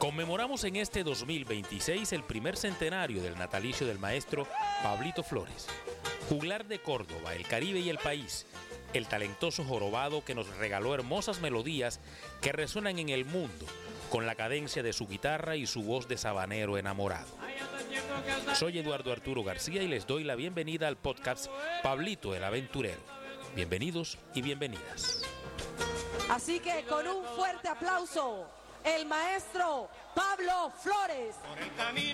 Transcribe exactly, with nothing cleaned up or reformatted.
Conmemoramos en este dos mil veintiséis el primer centenario del natalicio del maestro Pablito Flores. Juglar de Córdoba, el Caribe y el país, el talentoso jorobado que nos regaló hermosas melodías que resuenan en el mundo con la cadencia de su guitarra y su voz de sabanero enamorado. Soy Eduardo Arturo García y les doy la bienvenida al podcast Pablito el Aventurero. Bienvenidos y bienvenidas. Así que con un fuerte aplauso, el maestro Pablo Flores.